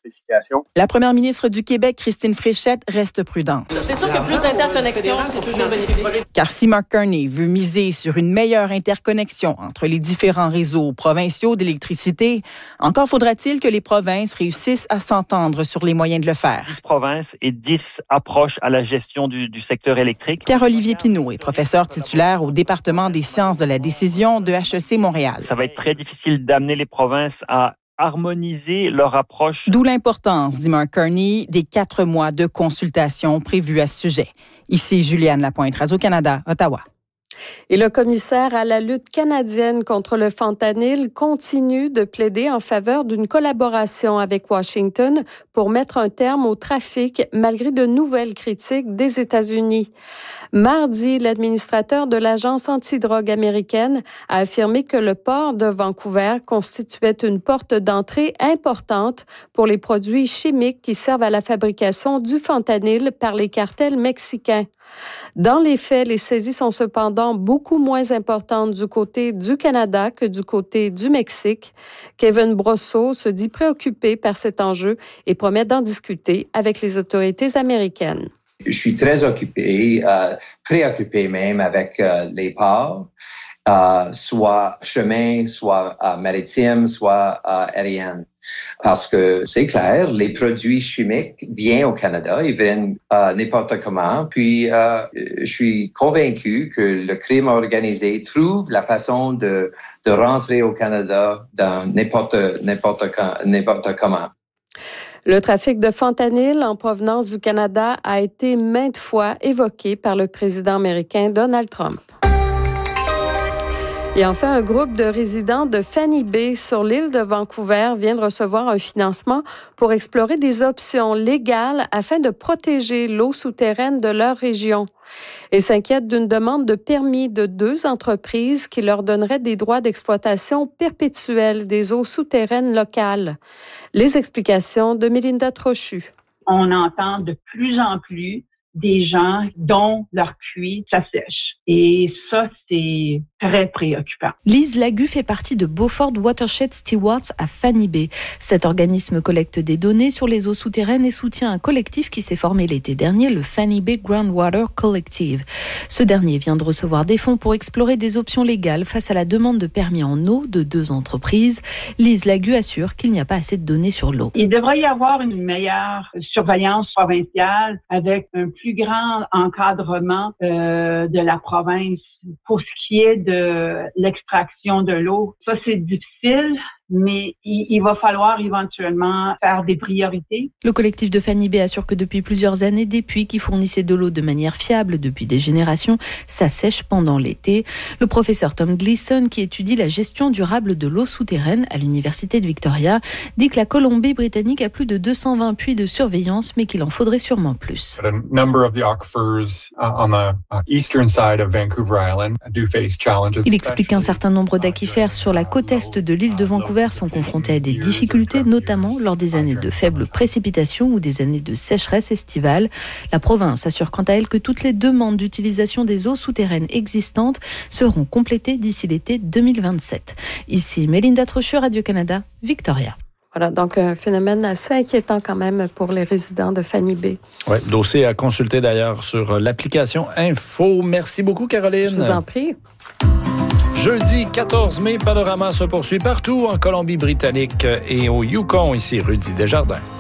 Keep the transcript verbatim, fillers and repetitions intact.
d'électrification. La première ministre du Québec, Christine Fréchette, reste prudente. C'est sûr que plus d'interconnexions, c'est toujours bénéfique. Car si Mark Carney veut miser sur une meilleure interconnexion entre les différents réseaux provinciaux d'électricité, encore faudra-t-il que les provinces réussissent à s'entendre sur les moyens de le faire. dix provinces et dix approches à la gestion du, du secteur électrique. Pierre-Olivier Pinault est professeur titulaire au département des sciences de la décision de H E C Montréal. Ça va être très difficile d'amener les provinces à harmoniser leur approche. D'où l'importance, dit Mark Carney, des quatre mois de consultation prévus à ce sujet. Ici Juliane Lapointe, Radio-Canada, Ottawa. Et le commissaire à la lutte canadienne contre le fentanyl continue de plaider en faveur d'une collaboration avec Washington pour mettre un terme au trafic malgré de nouvelles critiques des États-Unis. Mardi, l'administrateur de l'Agence antidrogue américaine a affirmé que le port de Vancouver constituait une porte d'entrée importante pour les produits chimiques qui servent à la fabrication du fentanyl par les cartels mexicains. Dans les faits, les saisies sont cependant beaucoup moins importantes du côté du Canada que du côté du Mexique. Kevin Brosseau se dit préoccupé par cet enjeu et promet d'en discuter avec les autorités américaines. Je suis très occupé, euh, préoccupé même avec euh, les ports, euh, soit chemin, soit euh, maritime, soit euh, aérien. Parce que c'est clair, les produits chimiques viennent au Canada, ils viennent euh, n'importe comment. Puis, euh, je suis convaincu que le crime organisé trouve la façon de, de rentrer au Canada dans n'importe, n'importe, n'importe comment. Le trafic de fentanyl en provenance du Canada a été maintes fois évoqué par le président américain Donald Trump. Et enfin, un groupe de résidents de Fanny Bay sur l'île de Vancouver vient de recevoir un financement pour explorer des options légales afin de protéger l'eau souterraine de leur région. Ils s'inquiètent d'une demande de permis de deux entreprises qui leur donneraient des droits d'exploitation perpétuels des eaux souterraines locales. Les explications de Mélinda Trochu. On entend de plus en plus des gens dont leur puits s'assèche. Et ça, c'est très préoccupant. Lise Lagu fait partie de Beaufort Watershed Stewards à Fanny Bay. Cet organisme collecte des données sur les eaux souterraines et soutient un collectif qui s'est formé l'été dernier, le Fanny Bay Groundwater Collective. Ce dernier vient de recevoir des fonds pour explorer des options légales face à la demande de permis en eau de deux entreprises. Lise Lagu assure qu'il n'y a pas assez de données sur l'eau. Il devrait y avoir une meilleure surveillance provinciale avec un plus grand encadrement euh, de la province pour ce qui est de l'extraction de l'eau. Ça, c'est difficile, mais il, il va falloir éventuellement faire des priorités. Le collectif de Fanny Bay assure que depuis plusieurs années, des puits qui fournissaient de l'eau de manière fiable depuis des générations s'assèchent pendant l'été. Le professeur Tom Gleason, qui étudie la gestion durable de l'eau souterraine à l'Université de Victoria, dit que la Colombie-Britannique a plus de deux cent vingt puits de surveillance, mais qu'il en faudrait sûrement plus. A number of the aquifers on the eastern side of Vancouver Island do face challenges. Il explique qu'un certain nombre d'aquifères sur la côte est de l'île de Vancouver sont confrontés à des difficultés, notamment lors des années de faibles précipitations ou des années de sécheresse estivale. La province assure quant à elle que toutes les demandes d'utilisation des eaux souterraines existantes seront complétées d'ici l'été deux mille vingt-sept. Ici, Mélinda Trochu, Radio-Canada, Victoria. Voilà, donc un phénomène assez inquiétant quand même pour les résidents de Fanny Bay. Oui, dossier à consulter d'ailleurs sur l'application Info. Merci beaucoup, Caroline. Je vous en prie. Jeudi quatorze mai, Panorama se poursuit partout en Colombie-Britannique et au Yukon, ici Rudy Desjardins.